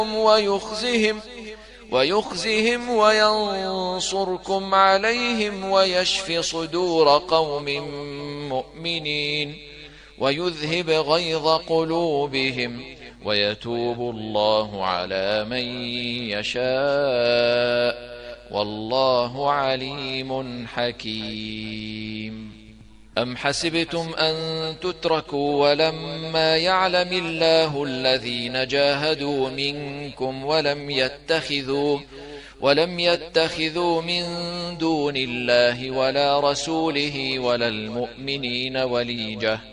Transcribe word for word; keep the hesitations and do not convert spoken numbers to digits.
ويخزهم ويخزهم وينصركم عليهم ويشف صدور قوم مؤمنين ويذهب غيظ قلوبهم ويتوب الله على من يشاء والله عليم حكيم. أم حسبتم أن تتركوا ولما يعلم الله الذين جاهدوا منكم ولم يتخذوا ولم يتخذوا من دون الله ولا رسوله ولا المؤمنين وليجة